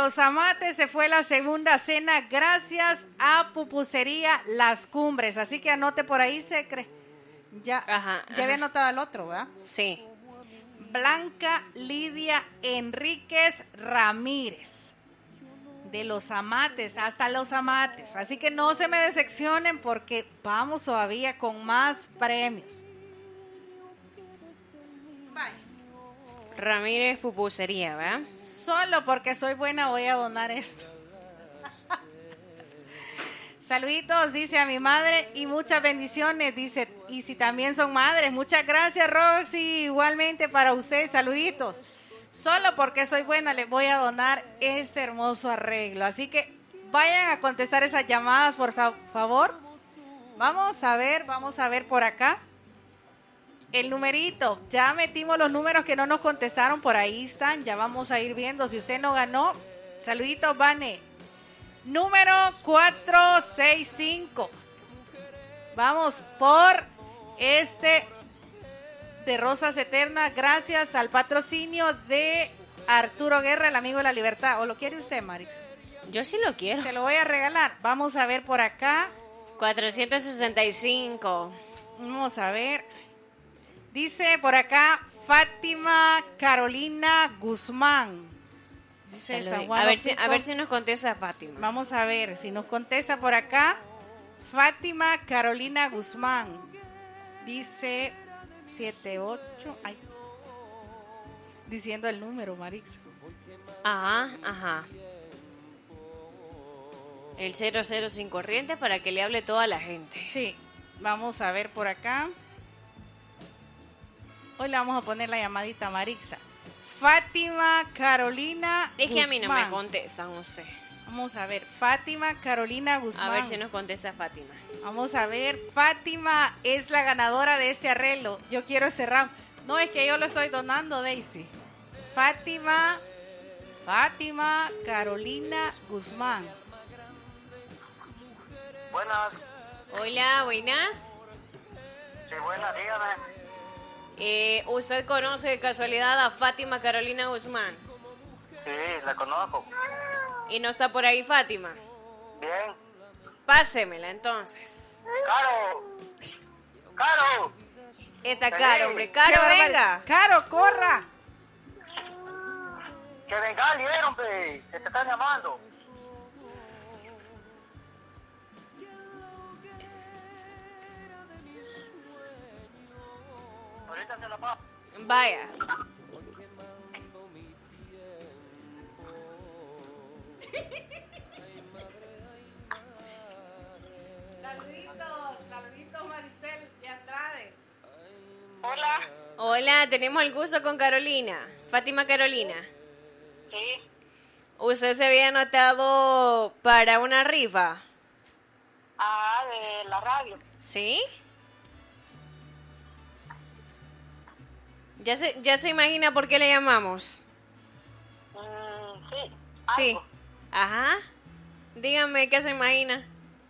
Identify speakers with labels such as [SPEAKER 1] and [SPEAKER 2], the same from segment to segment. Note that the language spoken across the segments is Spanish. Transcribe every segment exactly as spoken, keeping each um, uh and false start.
[SPEAKER 1] Los Amates se fue la segunda cena gracias a Pupusería Las Cumbres. Así que anote por ahí, Secre. Ya,
[SPEAKER 2] Ajá,
[SPEAKER 1] ya
[SPEAKER 2] ajá.
[SPEAKER 1] había anotado el otro, ¿verdad?
[SPEAKER 2] Sí.
[SPEAKER 1] Blanca Lidia Enríquez Ramírez. De Los Amates, hasta Los Amates. Así que no se me decepcionen porque vamos todavía con más premios. Bye.
[SPEAKER 2] Ramírez Pupusería, ¿verdad?
[SPEAKER 1] Solo porque soy buena voy a donar esto. Saluditos, dice a mi madre, y muchas bendiciones, dice, y si también son madres, muchas gracias, Roxy, igualmente para usted, saluditos. Solo porque soy buena les voy a donar ese hermoso arreglo, así que vayan a contestar esas llamadas, por favor. Vamos a ver, vamos a ver por acá. El numerito, ya metimos los números que no nos contestaron, por ahí están, ya vamos a ir viendo. Si usted no ganó, saluditos, Vane. Número cuatrocientos sesenta y cinco. Vamos por este de Rosas Eternas, gracias al patrocinio de Arturo Guerra, el amigo de la libertad. ¿O lo quiere usted, Marix?
[SPEAKER 2] Yo sí lo quiero.
[SPEAKER 1] Se lo voy a regalar. Vamos a ver por acá.
[SPEAKER 2] cuatrocientos sesenta y cinco.
[SPEAKER 1] Vamos a ver. Dice por acá Fátima Carolina Guzmán. Dice San Juan
[SPEAKER 2] A ver, si,
[SPEAKER 1] Opico.
[SPEAKER 2] a ver si nos contesta Fátima.
[SPEAKER 1] Vamos a ver si nos contesta por acá. Fátima Carolina Guzmán. Dice siete ocho. Ay. Diciendo el número, Marix.
[SPEAKER 2] Ajá, ajá. El cero cero sin corriente para que le hable toda la gente.
[SPEAKER 1] Sí, vamos a ver por acá. Hoy le vamos a poner la llamadita a Marixa. Fátima Carolina
[SPEAKER 2] Es que a mí no me
[SPEAKER 1] Guzmán.
[SPEAKER 2] contestan usted.
[SPEAKER 1] Vamos a ver, Fátima Carolina Guzmán.
[SPEAKER 2] A ver si nos contesta Fátima.
[SPEAKER 1] Vamos a ver, Fátima es la ganadora de este arreglo. Yo quiero ese RAM. No, es que yo lo estoy donando, Daisy. Fátima, Fátima Carolina Guzmán.
[SPEAKER 3] Buenas,
[SPEAKER 2] Hola, buenas.
[SPEAKER 3] sí, buenas, dígame.
[SPEAKER 2] Eh, ¿Usted conoce de casualidad a Fátima Carolina Guzmán?
[SPEAKER 3] Sí, la conozco.
[SPEAKER 2] ¿Y no está por ahí Fátima?
[SPEAKER 3] Bien.
[SPEAKER 2] Pásemela entonces.
[SPEAKER 3] ¡Caro! ¡Caro!
[SPEAKER 2] Está
[SPEAKER 3] Vení.
[SPEAKER 2] caro, hombre.
[SPEAKER 1] ¡Qué
[SPEAKER 2] Caro,
[SPEAKER 1] barbaridad!
[SPEAKER 2] venga.
[SPEAKER 1] ¡Caro, corra!
[SPEAKER 3] ¡Que venga, líder, hombre! ¡Que te están llamando! Ahorita se la paso.
[SPEAKER 2] Vaya.
[SPEAKER 1] Saluditos, saluditos Maricel de Andrade.
[SPEAKER 3] Hola.
[SPEAKER 2] Hola, tenemos el gusto con Carolina. Fátima Carolina.
[SPEAKER 3] Sí.
[SPEAKER 2] ¿Usted se había anotado para una rifa?
[SPEAKER 3] Ah, de la radio.
[SPEAKER 2] ¿Sí? ¿Ya se, ya se imagina por qué le llamamos?
[SPEAKER 3] Mm, sí.
[SPEAKER 2] Sí.
[SPEAKER 3] Algo.
[SPEAKER 2] Ajá. Dígame, ¿qué se imagina?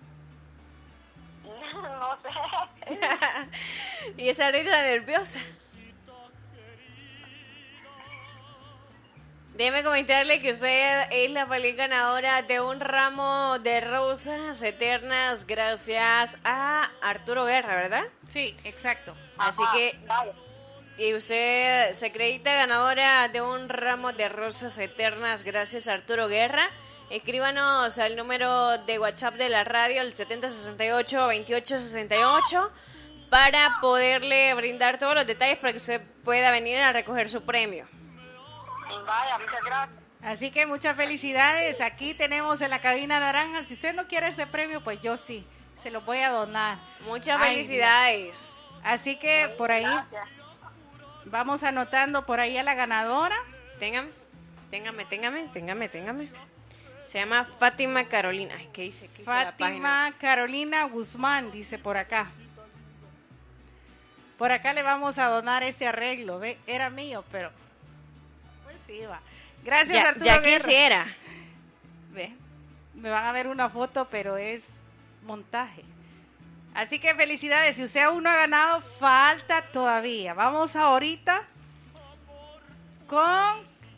[SPEAKER 3] No sé.
[SPEAKER 2] Y esa risa nerviosa. Déjeme comentarle que usted es la feliz ganadora de un ramo de rosas eternas gracias a Arturo Guerra, ¿verdad?
[SPEAKER 1] Sí, exacto.
[SPEAKER 2] Así
[SPEAKER 3] Ajá,
[SPEAKER 2] que,
[SPEAKER 3] vale.
[SPEAKER 2] y usted se acredita ganadora de un ramo de rosas eternas gracias a Arturo Guerra. Escríbanos al número de WhatsApp de la radio, el setenta sesenta y ocho veintiocho sesenta y ocho, para poderle brindar todos los detalles para que usted pueda venir a recoger su premio.
[SPEAKER 3] Vaya, muchas gracias.
[SPEAKER 1] Así que muchas felicidades. Aquí tenemos en la cabina naranja. Si usted no quiere ese premio, pues yo sí. Se lo voy a donar.
[SPEAKER 2] Muchas
[SPEAKER 1] Ay,
[SPEAKER 2] felicidades.
[SPEAKER 1] Así que por ahí
[SPEAKER 3] Gracias.
[SPEAKER 1] vamos anotando por ahí a la ganadora.
[SPEAKER 2] Téngame, téngame, téngame, téngame, téngame. Se llama Fátima Carolina. Ay, ¿qué dice? ¿Qué dice la
[SPEAKER 1] Fátima
[SPEAKER 2] página?
[SPEAKER 1] Carolina Guzmán, dice por acá. Por acá le vamos a donar este arreglo. ¿Ve? Era mío, pero pues sí, va. Gracias,
[SPEAKER 2] Ya,
[SPEAKER 1] Arturo
[SPEAKER 2] ya
[SPEAKER 1] Guerra.
[SPEAKER 2] quisiera.
[SPEAKER 1] Ve, me van a ver una foto, pero es montaje. Así que felicidades. Si usted aún no ha ganado, falta todavía. Vamos ahorita con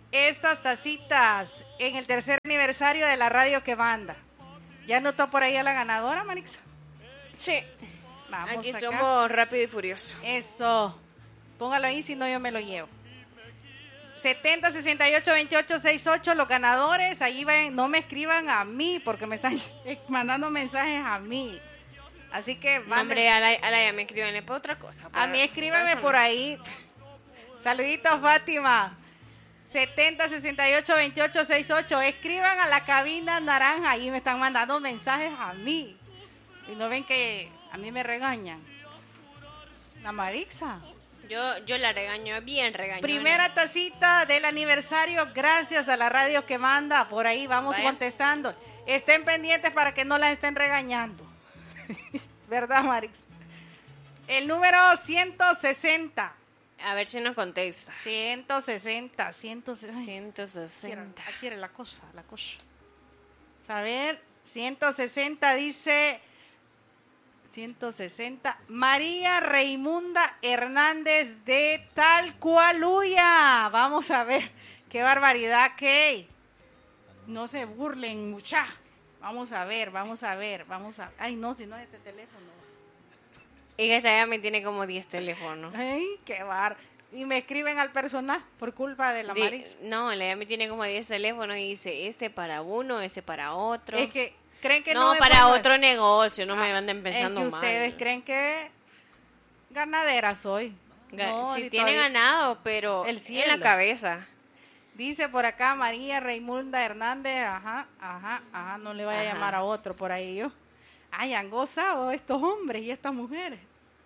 [SPEAKER 1] estas tacitas en el tercer aniversario de la radio que manda. ¿Ya anotó por ahí a la ganadora, Marixa?
[SPEAKER 2] Sí.
[SPEAKER 1] Vamos
[SPEAKER 2] Aquí
[SPEAKER 1] acá.
[SPEAKER 2] somos rápido y furioso.
[SPEAKER 1] Eso. Póngalo ahí, si no yo me lo llevo. setenta, sesenta y ocho, veintiocho, sesenta y ocho, los ganadores. Ahí ven, no me escriban a mí porque me están mandando mensajes a mí. Así que
[SPEAKER 2] No, hombre, a la, a la ya me escriben para otra cosa.
[SPEAKER 1] a
[SPEAKER 2] para-
[SPEAKER 1] mí escríbame
[SPEAKER 2] para eso
[SPEAKER 1] por
[SPEAKER 2] no.
[SPEAKER 1] ahí. Saluditos, Fátima. setenta, sesenta y ocho, veintiocho, sesenta y ocho. Escriban a la cabina naranja. Ahí me están mandando mensajes a mí. Y no ven que a mí me regañan. La Marixa.
[SPEAKER 2] Yo, yo la regaño, bien regaño.
[SPEAKER 1] Primera tacita del aniversario, gracias a la radio que manda. Por ahí vamos
[SPEAKER 2] Vaya.
[SPEAKER 1] contestando. Estén pendientes para que no las estén regañando. ¿Verdad, Marix? El número ciento sesenta.
[SPEAKER 2] A ver si nos contesta.
[SPEAKER 1] ciento sesenta, ciento sesenta.
[SPEAKER 2] ciento sesenta.
[SPEAKER 1] Aquí era la cosa, la cosa. A ver, ciento sesenta dice... ciento sesenta. María Reimunda Hernández de Talcualuya. Vamos a ver. Qué barbaridad que. No se burlen, mucha. Vamos a ver, vamos a ver, vamos a. Ay, no, si no de este teléfono.
[SPEAKER 2] Y que esta ya me tiene como diez teléfonos.
[SPEAKER 1] Ay, qué bar. Y me escriben al personal por culpa de la
[SPEAKER 2] Di-
[SPEAKER 1] Marix.
[SPEAKER 2] No, la ya me tiene como diez teléfonos y dice este para uno, ese para otro.
[SPEAKER 1] Es que creen que no,
[SPEAKER 2] no,
[SPEAKER 1] es
[SPEAKER 2] para
[SPEAKER 1] bueno
[SPEAKER 2] otro
[SPEAKER 1] eso.
[SPEAKER 2] negocio, no me
[SPEAKER 1] Ah,
[SPEAKER 2] anden pensando
[SPEAKER 1] es que
[SPEAKER 2] mal.
[SPEAKER 1] ustedes creen que ganadera soy.
[SPEAKER 2] Ga-
[SPEAKER 1] No,
[SPEAKER 2] sí
[SPEAKER 1] si
[SPEAKER 2] tiene
[SPEAKER 1] todavía-
[SPEAKER 2] ganado, pero
[SPEAKER 1] El
[SPEAKER 2] en
[SPEAKER 1] cielo.
[SPEAKER 2] la cabeza.
[SPEAKER 1] Dice por acá María Reimunda Hernández, ajá, ajá, ajá, no le vaya
[SPEAKER 2] Ajá.
[SPEAKER 1] a llamar a otro por ahí yo. Ay, han gozado estos hombres y estas mujeres.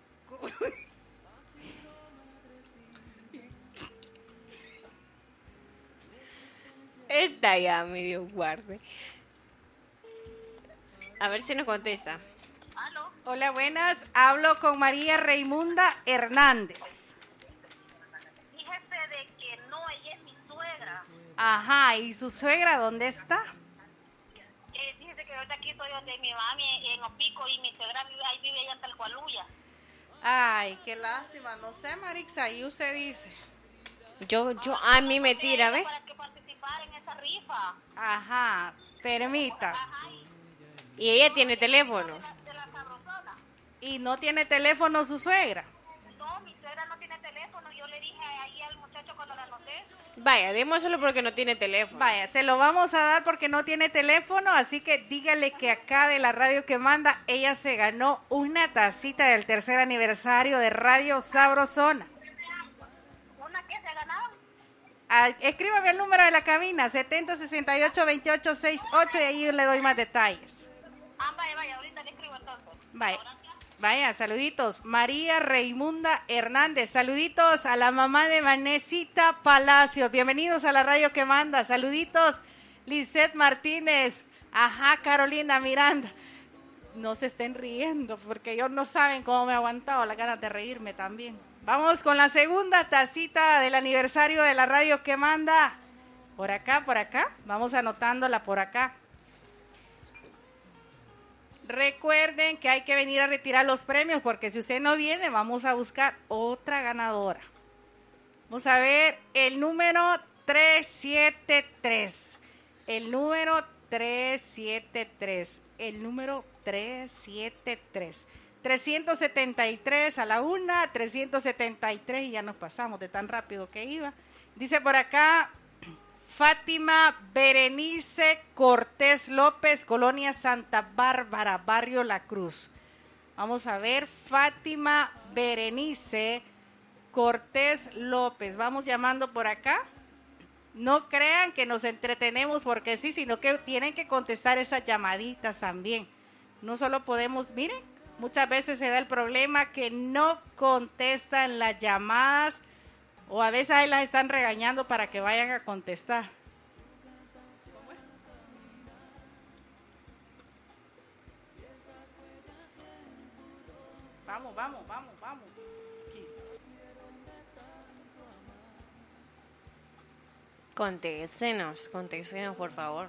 [SPEAKER 2] Esta ya me dio guarde. A ver si nos contesta.
[SPEAKER 3] ¿Aló?
[SPEAKER 1] Hola, buenas, hablo con María Reimunda Hernández.
[SPEAKER 3] Fíjese de que no, ella es mi suegra.
[SPEAKER 1] Ajá, ¿y su suegra dónde está?
[SPEAKER 3] Eh, fíjese que ahorita aquí estoy donde mi mami en Opico y mi suegra vive ahí, vive allá en Talcualuya.
[SPEAKER 1] Ay, qué lástima, no sé, Marixa, ahí usted dice.
[SPEAKER 2] Yo, yo, a mí me tira, ¿ves?
[SPEAKER 3] Para que participara en esa rifa.
[SPEAKER 1] Ajá, permita.
[SPEAKER 3] Ajá, y
[SPEAKER 2] Y ella tiene teléfono.
[SPEAKER 3] de la, de la sabrosona.
[SPEAKER 1] ¿Y no tiene teléfono su suegra?
[SPEAKER 3] No, mi suegra no tiene teléfono. Yo le dije ahí al muchacho cuando la anoté.
[SPEAKER 2] Vaya, démoselo porque no tiene teléfono.
[SPEAKER 1] Vaya, se lo vamos a dar porque no tiene teléfono, así que dígale que acá de la radio que manda, ella se ganó una tacita del tercer aniversario de Radio Sabrosona.
[SPEAKER 3] ¿Una que se ha ganado?
[SPEAKER 1] Ah, escríbame el número de la cabina, setenta, sesenta y ocho, veintiocho, sesenta y ocho, y ahí le doy más detalles.
[SPEAKER 3] Ah, vaya, vaya, ahorita le escribo entonces.
[SPEAKER 1] Vaya, vaya, saluditos. María Reimunda Hernández, saluditos a la mamá de Vanesita Palacios. Bienvenidos a la radio que manda. Saluditos, Lisette Martínez. Ajá, Carolina Miranda. No se estén riendo porque ellos no saben cómo me he aguantado las ganas de reírme también. Vamos con la segunda tacita del aniversario de la radio que manda. Por acá, por acá. Vamos anotándola por acá. Recuerden que hay que venir a retirar los premios porque si usted no viene, vamos a buscar otra ganadora. Vamos a ver el número trescientos setenta y tres. El número trescientos setenta y tres. El número trescientos setenta y tres. trescientos setenta y tres a la una, trescientos setenta y tres y ya nos pasamos de tan rápido que iba. Dice por acá Fátima Berenice Cortés López, Colonia Santa Bárbara, Barrio La Cruz. Vamos a ver, Fátima Berenice Cortés López. Vamos llamando por acá. No crean que nos entretenemos porque sí, sino que tienen que contestar esas llamaditas también. No solo podemos, miren, muchas veces se da el problema que no contestan las llamadas o a veces ahí las están regañando para que vayan a contestar. Vamos, vamos, vamos, vamos. Aquí.
[SPEAKER 2] Contéstenos, contéstenos, por favor.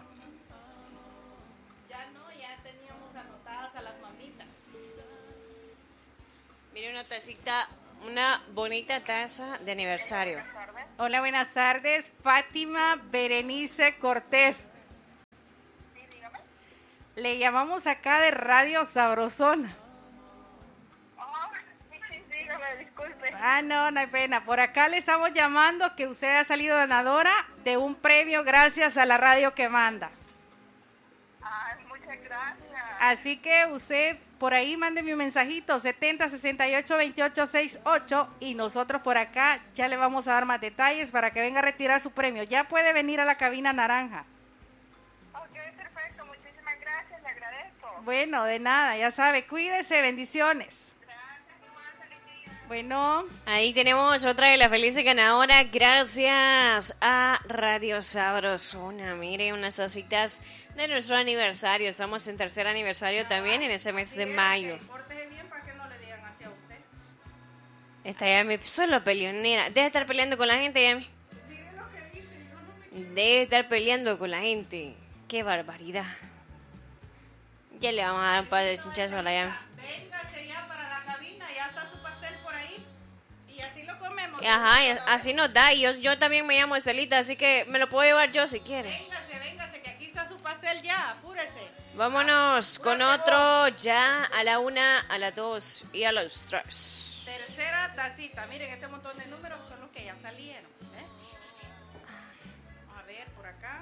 [SPEAKER 1] Ya no, ya teníamos anotadas a las mamitas.
[SPEAKER 2] Mire, una tacita una bonita taza de aniversario.
[SPEAKER 1] Hola, buenas tardes. Fátima Berenice Cortés.
[SPEAKER 3] Sí, dígame.
[SPEAKER 1] Le llamamos acá de Radio Sabrosona.
[SPEAKER 3] Oh, sí, sí, dígame, disculpe.
[SPEAKER 1] Ah, no, no hay pena. Por acá le estamos llamando que usted ha salido ganadora de un premio gracias a la radio que manda.
[SPEAKER 3] Ay, muchas gracias.
[SPEAKER 1] Así que usted por ahí mándeme un mensajito setenta sesenta y ocho veintiocho sesenta y ocho y nosotros por acá ya le vamos a dar más detalles para que venga a retirar su premio. Ya puede venir a la cabina naranja.
[SPEAKER 3] Ok, perfecto, muchísimas gracias, le agradezco.
[SPEAKER 1] Bueno, de nada, ya sabe, cuídese, bendiciones.
[SPEAKER 3] Gracias, igual, feliz día.
[SPEAKER 1] Bueno,
[SPEAKER 2] Ahí tenemos otra de las felices ganadoras gracias a Radio Sabrosona. Mire, unas tacitas de nuestro aniversario. Estamos en tercer aniversario también en ese mes de mayo.
[SPEAKER 1] pórtese bien para que no le digan hacia usted.
[SPEAKER 2] Esta Yami, solo peleonera. Deja de estar peleando con la gente, Yami. Debe estar peleando con la gente. Qué barbaridad. Ya le vamos a dar un par de chinchazos a la Yami.
[SPEAKER 1] Véngase ya para la cabina, ya está su pastel por ahí. Y así lo comemos.
[SPEAKER 2] Ajá, y así nos da. Y yo, yo también me llamo Estelita, así que me lo puedo llevar yo si quiere.
[SPEAKER 1] Véngase, véngase, que aquí está su pastel ya, apúrese.
[SPEAKER 2] Vámonos con otro ya a la una, a las dos y a las tres.
[SPEAKER 1] Tercera tacita, miren, este montón de números son los que ya salieron. ¿eh? A ver, por acá.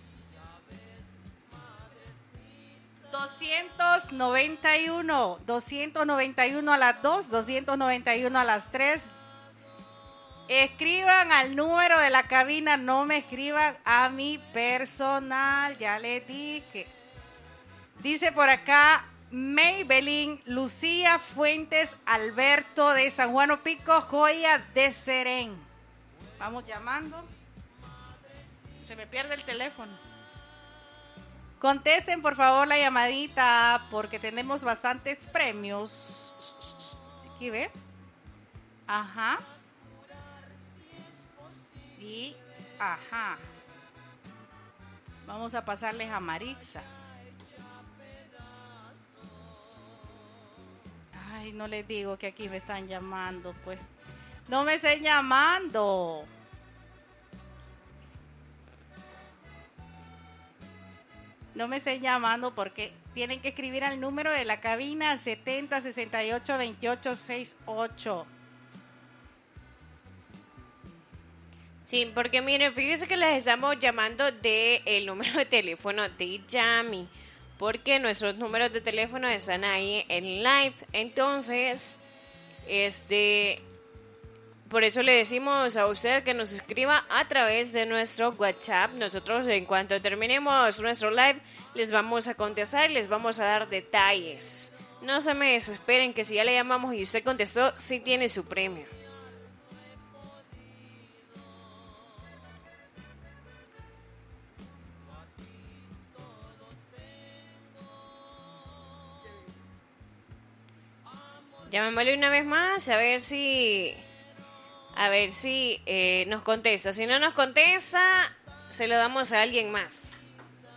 [SPEAKER 1] doscientos noventa y uno, doscientos noventa y uno a las dos, doscientos noventa y uno a las tres. Escriban al número de la cabina, no me escriban a mi personal, ya les dije. Dice por acá Maybelline, Lucía Fuentes, Alberto de San Juan Opico, Joya de Serén. Vamos llamando. Se me pierde el teléfono. Contesten por favor la llamadita porque tenemos bastantes premios. Aquí ve. Ajá. Sí, ajá. Vamos a pasarles a Marixa. Ay, no les digo que aquí me están llamando, pues. No me estén llamando. No me estén llamando porque tienen que escribir al número de la cabina setenta sesenta y ocho veintiocho sesenta y ocho.
[SPEAKER 2] Sí, porque miren, fíjense que les estamos llamando del número de teléfono de Yami, porque nuestros números de teléfono están ahí en live. Entonces, este, por eso le decimos a usted que nos escriba a través de nuestro WhatsApp. Nosotros en cuanto terminemos nuestro live les vamos a contestar y les vamos a dar detalles. No se me desesperen que si ya le llamamos y usted contestó, sí tiene su premio. Llamémosle una vez más a ver si a ver si eh, nos contesta. Si no nos contesta, se lo damos a alguien más.